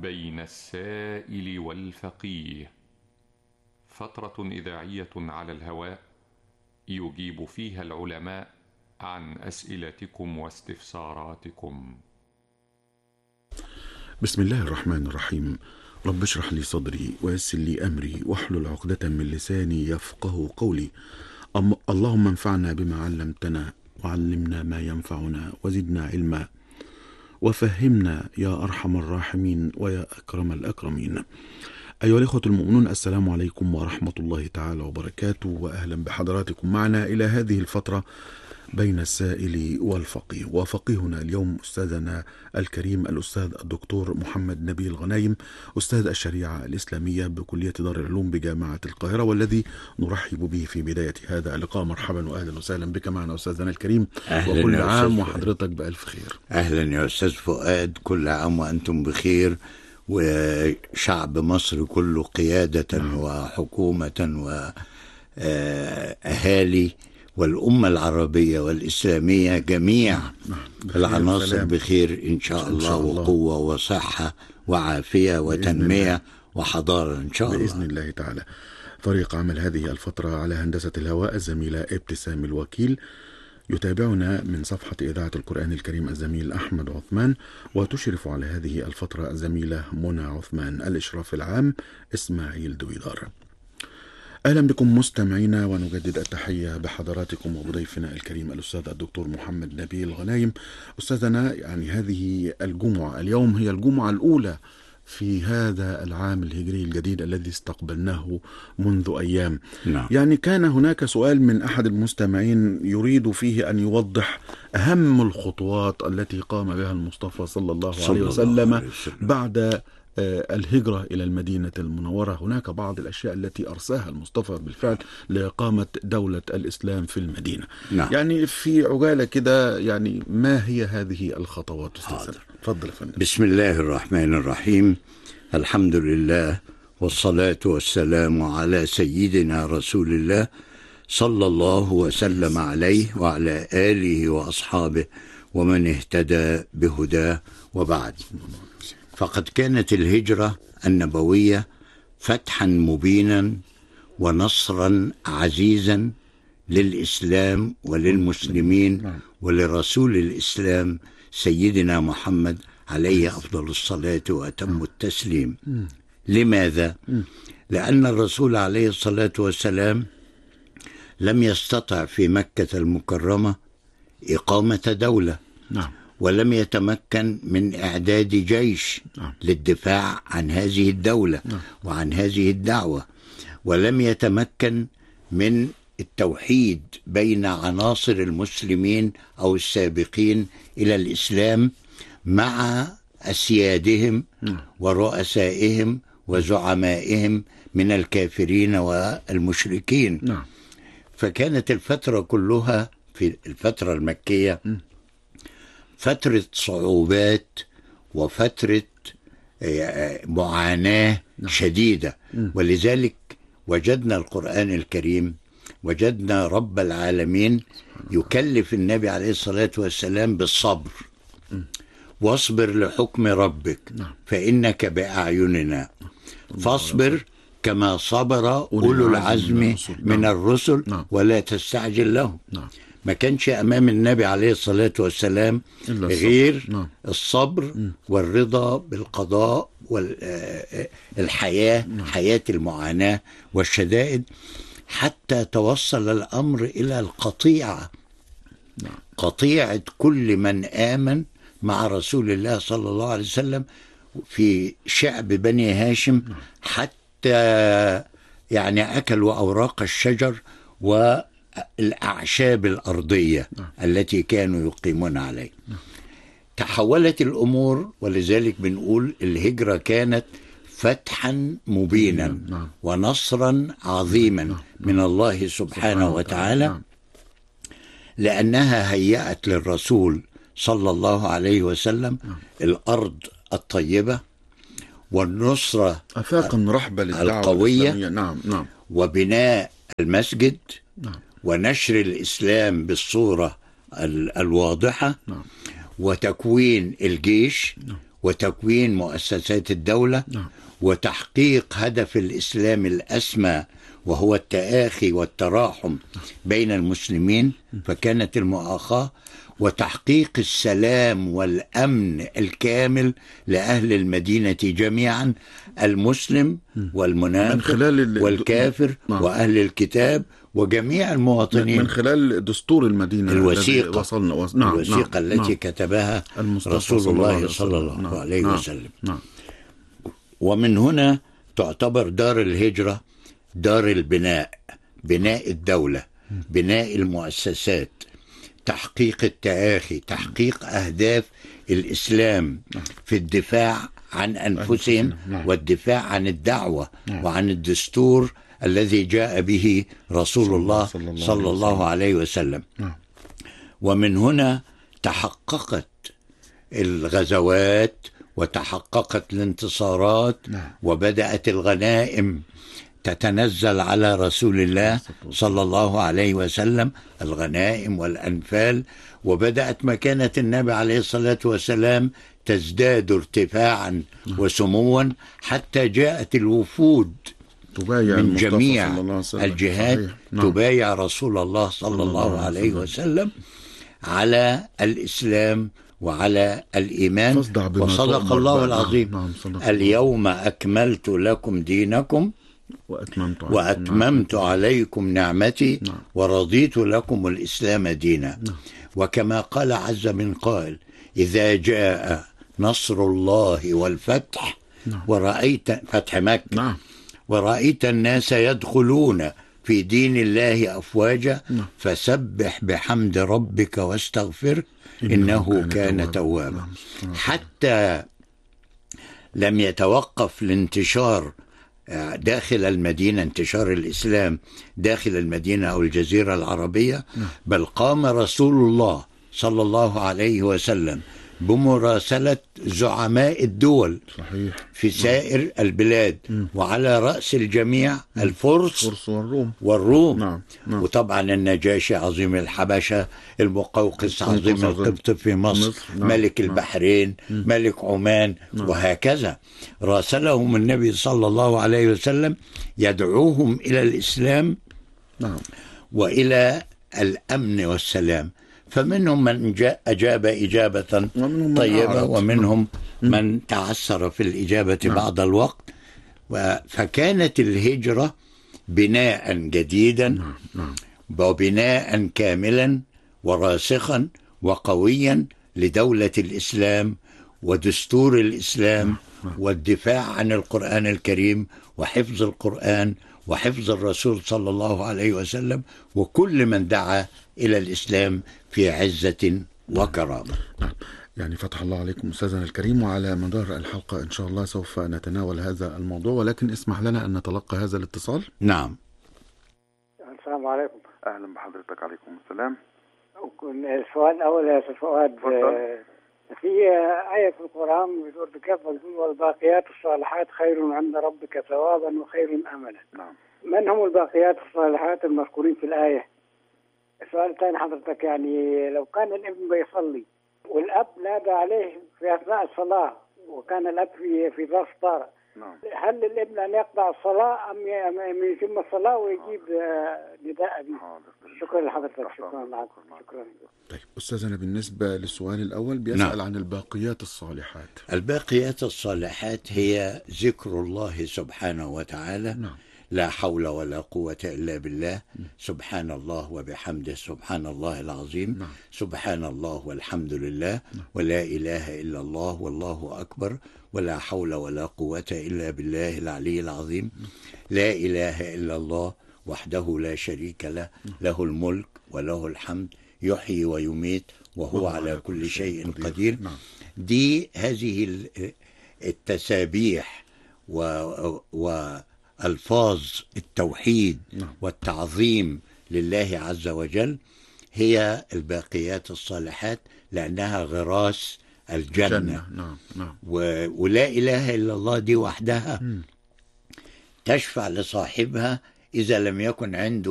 بين السائل والفقيه، فترة إذاعية على الهواء يجيب فيها العلماء عن أسئلتكم واستفساراتكم. بسم الله الرحمن الرحيم. رب اشرح لي صدري ويسر لي أمري واحلل عقدة من لساني يفقه قولي. اللهم انفعنا بما علمتنا وعلمنا ما ينفعنا وزدنا علما وفهمنا يا أرحم الراحمين ويا أكرم الأكرمين. أيها الإخوة المؤمنون، السلام عليكم ورحمة الله تعالى وبركاته، وأهلا بحضراتكم معنا إلى هذه الفترة بين السائل والفقيه. وفقيهنا اليوم أستاذنا الكريم الأستاذ الدكتور محمد نبيل غنايم، أستاذ الشريعة الإسلامية بكلية دار العلوم بجامعة القاهرة، والذي نرحب به في بداية هذا اللقاء. مرحبا وأهلا وسهلا بك معنا أستاذنا الكريم، وكل عام وحضرتك بألف خير. أهلا يا أستاذ فؤاد، كل عام وأنتم بخير، وشعب مصر كله قيادة وحكومة وأهالي والأمة العربية والإسلامية جميع العناصر بخير إن شاء الله، وقوة وصحة وعافية وتنمية وحضارة إن شاء الله بإذن الله تعالى. فريق عمل هذه الفترة على هندسة الهواء الزميلة ابتسام الوكيل، يتابعنا من صفحة إذاعة القرآن الكريم الزميل أحمد عثمان، وتشرف على هذه الفترة الزميلة منى عثمان، الإشراف العام إسماعيل دويدار. أهلا بكم مستمعينا، ونجدد التحية بحضراتكم وبضيفنا الكريم الأستاذ الدكتور محمد نبيل غنايم. أستاذنا، يعني هذه الجمعة اليوم هي الجمعة الأولى في هذا العام الهجري الجديد الذي استقبلناه منذ أيام. يعني كان هناك سؤال من أحد المستمعين يريد فيه أن يوضح أهم الخطوات التي قام بها المصطفى صلى الله عليه وسلم بعد الهجرة إلى المدينة المنورة. هناك بعض الأشياء التي أرساها المصطفى بالفعل لإقامة دولة الإسلام في المدينة. يعني في عجالة كده، يعني ما هي هذه الخطوات أستاذ؟ تفضل يا فندم. بسم الله الرحمن الرحيم. الحمد لله والصلاة والسلام على سيدنا رسول الله صلى الله وسلم عليه وعلى آله وأصحابه ومن اهتدى بهداه، وبعد. فقد كانت الهجرة النبوية فتحا مبينا ونصرا عزيزا للإسلام وللمسلمين ولرسول الإسلام سيدنا محمد عليه أفضل الصلاة وأتم التسليم. لماذا؟ لأن الرسول عليه الصلاة والسلام لم يستطع في مكة المكرمة إقامة دولة، ولم يتمكن من إعداد جيش للدفاع عن هذه الدولة وعن هذه الدعوة، ولم يتمكن من التوحيد بين عناصر المسلمين أو السابقين إلى الإسلام مع أسيادهم ورؤسائهم وزعمائهم من الكافرين والمشركين. فكانت الفترة كلها في الفترة المكية فترة صعوبات وفترة معاناة شديدة، ولذلك وجدنا القرآن الكريم، وجدنا رب العالمين يكلف النبي عليه الصلاة والسلام بالصبر. واصبر لحكم ربك فإنك بأعيننا فاصبر كما صبر أولو العزم من الرسل ولا تستعجل لهم. ما كانش أمام النبي عليه الصلاة والسلام غير الصبر والرضا بالقضاء والحياة، حياة المعاناة والشدائد، حتى توصل الأمر إلى القطيعة، قطيعة كل من آمن مع رسول الله صلى الله عليه وسلم في شعب بني هاشم، حتى يعني أكلوا أوراق الشجر والأعشاب الأرضية التي كانوا يقيمون عليها. تحولت الأمور، ولذلك بنقول الهجرة كانت فتحا مبينا ونصرا عظيما من الله سبحانه وتعالى، لأنها هيأت للرسول صلى الله عليه وسلم الأرض الطيبة والنصرة أفاقا رحبة للدعوة القوية، نعم. وبناء المسجد، ونشر الإسلام بالصورة الواضحة، وتكوين الجيش، وتكوين مؤسسات الدولة وتحقيق هدف الإسلام الأسمى وهو التآخي والتراحم بين المسلمين، فكانت المؤاخاة، وتحقيق السلام والأمن الكامل لأهل المدينة جميعا، المسلم والمنافق والكافر وأهل الكتاب وجميع المواطنين، من خلال دستور المدينة الوثيقة وصلنا. الوثيقة التي كتبها رسول الله صلى الله عليه وسلم. ومن هنا تعتبر دار الهجرة دار البناء، بناء الدولة، بناء المؤسسات، تحقيق التآخي، تحقيق أهداف الإسلام في الدفاع عن أنفسهم والدفاع عن الدعوة وعن الدستور الذي جاء به رسول الله صلى الله عليه وسلم. ومن هنا تحققت الغزوات وتحققت الانتصارات وبدأت الغنائم تتنزل على رسول الله صلى الله عليه وسلم، الغنائم والأنفال، وبدأت مكانة النبي عليه الصلاة والسلام تزداد ارتفاعا وسموا حتى جاءت الوفود من جميع الجهات تبايع رسول الله صلى الله عليه وسلم على الإسلام وعلى الإيمان. وصدق الله العظيم. اليوم أكملت لكم دينكم وأتممت عليكم نعمتي ورضيت لكم الإسلام دينا. وكما قال عز من قائل: إذا جاء نصر الله والفتح ورأيت فتح مكة ورأيت الناس يدخلون في دين الله أفواجا فسبح بحمد ربك واستغفره إنه كان توابا. حتى لم يتوقف الانتشار داخل المدينة، انتشار الإسلام داخل المدينة أو الجزيرة العربية، بل قام رسول الله صلى الله عليه وسلم بمراسلة زعماء الدول في سائر البلاد، وعلى رأس الجميع الفرس والروم. وطبعا النجاشي عظيم الحبشة، المقوقس عظيم القبط في مصر، ملك البحرين، ملك عمان، وهكذا راسلهم النبي صلى الله عليه وسلم يدعوهم إلى الإسلام وإلى الأمن والسلام. فمنهم من أجاب إجابة طيبة ومنهم من تعثر في الإجابة بعض الوقت. فكانت الهجرة بناء جديدا وبناء كاملا وراسخا وقويا لدولة الإسلام ودستور الإسلام والدفاع عن القرآن الكريم وحفظ القرآن وحفظ الرسول صلى الله عليه وسلم وكل من دعا إلى الإسلام في عزة وكرامة. يعني فتح الله عليكم أستاذنا الكريم. وعلى مدار الحلقة إن شاء الله سوف نتناول هذا الموضوع، ولكن اسمح لنا أن نتلقى هذا الاتصال. نعم. السلام عليكم. أهلا بحضرتك. عليكم السلام. السؤال الأول يا أستاذ فؤاد، في آية في القرآن بتقول بكيف والباقيات الصالحات خير عند ربك ثوابا وخير أملا. نعم. من هم الباقيات الصالحات المذكورين في الآية؟ السؤال الثاني حضرتك، يعني لو كان الابن بيصلي والأب نادى عليه في أثناء الصلاة وكان الأب في ظرف طارئ، هل الابن أن يقطع الصلاة أم يتم الصلاة ويجيب نداء أبيه؟ شكرا لحضرتك. شكرا. طيب أستاذنا، بالنسبة للسؤال الأول بيسأل عن الباقيات الصالحات. الباقيات الصالحات هي ذكر الله سبحانه وتعالى. لا حول ولا قوة إلا بالله. سبحان الله وبحمده سبحان الله العظيم. سبحان الله والحمد لله ولا إله إلا الله والله أكبر ولا حول ولا قوة إلا بالله العلي العظيم. لا إله إلا الله وحده لا شريك له، له الملك وله الحمد، يحيي ويميت وهو على كل شيء قدير. دي هذه التسابيح وألفاظ التوحيد والتعظيم لله عز وجل هي الباقيات الصالحات، لأنها غراس الجنة. ولا إله إلا الله دي وحدها تشفع لصاحبها إذا لم يكن عنده